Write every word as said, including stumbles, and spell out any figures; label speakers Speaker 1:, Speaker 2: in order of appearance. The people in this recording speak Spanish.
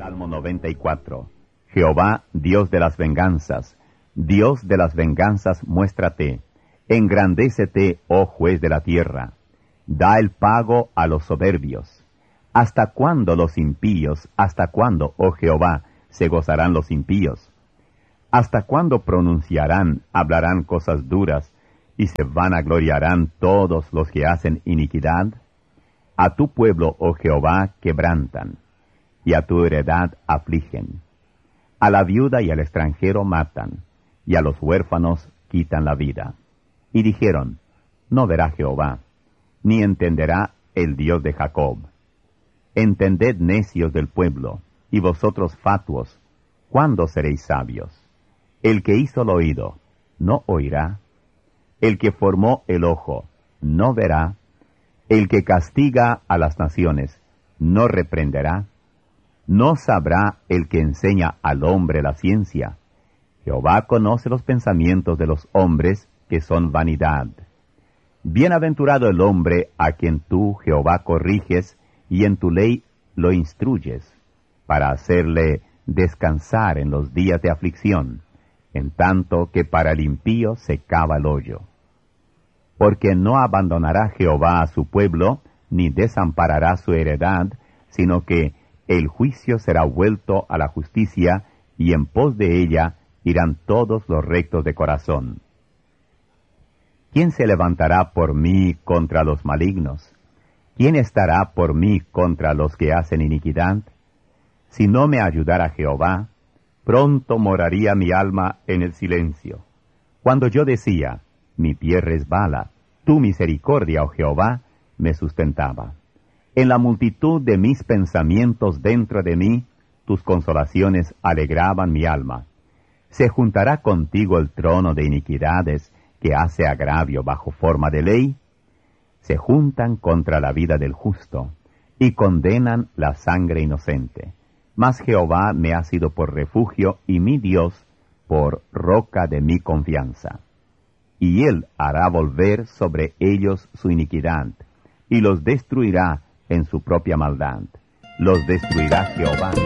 Speaker 1: Salmo noventa y cuatro. Jehová, Dios de las venganzas, Dios de las venganzas, muéstrate. Engrandécete, oh juez de la tierra. Da el pago a los soberbios. ¿Hasta cuándo los impíos, hasta cuándo, oh Jehová, se gozarán los impíos? ¿Hasta cuándo pronunciarán, hablarán cosas duras, y se vanagloriarán todos los que hacen iniquidad? A tu pueblo, oh Jehová, quebrantan, y a tu heredad afligen. A la viuda y al extranjero matan, y a los huérfanos quitan la vida. Y dijeron, no verá Jehová, ni entenderá el Dios de Jacob. Entended, necios del pueblo, y vosotros fatuos, ¿cuándo seréis sabios? El que hizo el oído, ¿no oirá? El que formó el ojo, ¿no verá? El que castiga a las naciones, ¿no reprenderá? ¿No sabrá el que enseña al hombre la ciencia? Jehová conoce los pensamientos de los hombres, que son vanidad. Bienaventurado el hombre a quien tú, Jehová, corriges, y en tu ley lo instruyes, para hacerle descansar en los días de aflicción, en tanto que para el impío se cava el hoyo. Porque no abandonará Jehová a su pueblo, ni desamparará su heredad, sino que el juicio será vuelto a la justicia, y en pos de ella irán todos los rectos de corazón. ¿Quién se levantará por mí contra los malignos? ¿Quién estará por mí contra los que hacen iniquidad? Si no me ayudara Jehová, pronto moraría mi alma en el silencio. Cuando yo decía, mi pie resbala, tu misericordia, oh Jehová, me sustentaba. En la multitud de mis pensamientos dentro de mí, tus consolaciones alegraban mi alma. ¿Se juntará contigo el trono de iniquidades que hace agravio bajo forma de ley? Se juntan contra la vida del justo, y condenan la sangre inocente. Mas Jehová me ha sido por refugio, y mi Dios por roca de mi confianza. Y él hará volver sobre ellos su iniquidad, y los destruirá en su propia maldad. Los destruirá Jehová.